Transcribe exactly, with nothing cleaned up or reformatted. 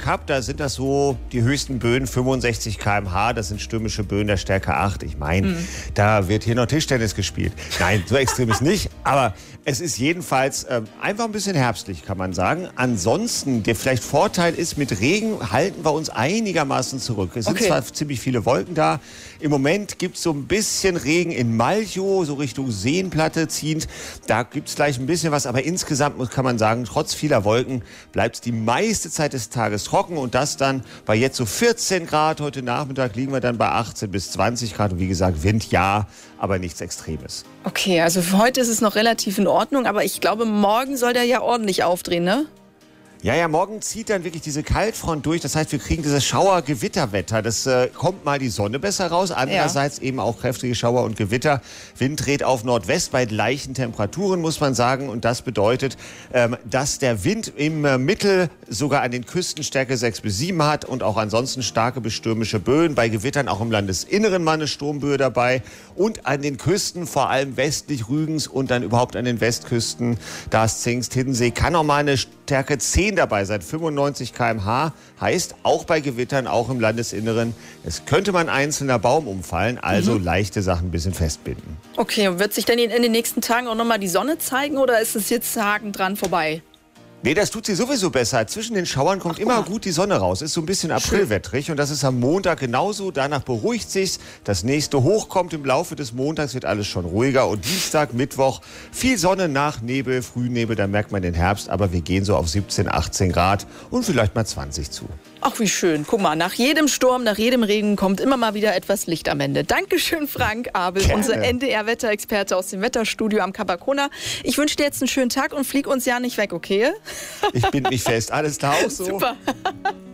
Kap, da sind das so die höchsten Böen, fünfundsechzig Kilometer pro Stunde. Das sind stürmische Böen der Stärke acht. Ich meine, mhm. da wird hier noch Tischtennis gespielt. Nein, so extrem ist nicht. Aber es ist jedenfalls äh, einfach ein bisschen herbstlich, kann man sagen. Ansonsten, der vielleicht Vorteil ist, mit Regen halten wir uns einigermaßen zurück. Es sind okay. zwar ziemlich viele Wolken da. Im Moment gibt es so ein bisschen Regen in Malchow, so Richtung Seenplatte ziehend. Da gibt es gleich ein bisschen was. Aber insgesamt muss, kann man sagen, trotz vieler Wolken bleibt es die meiste Zeit des Tages trocken. Und das dann bei jetzt so vierzehn Grad. Heute Nachmittag liegen wir dann bei achtzehn bis zwanzig Grad. Und wie gesagt, Wind ja, aber nichts Extremes. Okay, also für heute ist es noch relativ in Ordnung. Aber ich glaube, morgen soll der ja ordentlich aufdrehen, ne? Ja, ja, morgen zieht dann wirklich diese Kaltfront durch. Das heißt, wir kriegen dieses Schauer-Gewitterwetter. Das äh, kommt mal die Sonne besser raus. Andererseits ja. eben auch kräftige Schauer und Gewitter. Wind dreht auf Nordwest bei gleichen Temperaturen, muss man sagen. Und das bedeutet, ähm, dass der Wind im äh, Mittel sogar an den Küsten Stärke sechs bis sieben hat und auch ansonsten starke bis stürmische Böen. Bei Gewittern auch im Landesinneren mal eine Sturmböe dabei. Und an den Küsten, vor allem westlich Rügens und dann überhaupt an den Westküsten, da ist Zingst, Hiddensee, kann auch mal eine Stärke zehn dabei sein, fünfundneunzig Kilometer pro Stunde, heißt auch bei Gewittern, auch im Landesinneren, es könnte mal ein einzelner Baum umfallen, also mhm. leichte Sachen ein bisschen festbinden. Okay, und wird sich dann in den nächsten Tagen auch nochmal die Sonne zeigen oder ist es jetzt Haken dran vorbei? Nee, das tut sie sowieso besser. Zwischen den Schauern kommt Ach, immer gut die Sonne raus. Ist so ein bisschen aprilwettrig und das ist am Montag genauso. Danach beruhigt sich's. Das nächste Hoch kommt im Laufe des Montags, wird alles schon ruhiger. Und Dienstag, Mittwoch, viel Sonne nach Nebel, Frühnebel, da merkt man den Herbst. Aber wir gehen so auf siebzehn, achtzehn Grad und vielleicht mal zwanzig zu. Ach, wie schön. Guck mal, nach jedem Sturm, nach jedem Regen kommt immer mal wieder etwas Licht am Ende. Dankeschön, Frank Abel, Gerne. unser N D R-Wetterexperte aus dem Wetterstudio am Capacona. Ich wünsche dir jetzt einen schönen Tag und flieg uns ja nicht weg, okay? Ich bin nicht fest. Alles klar auch so. Super.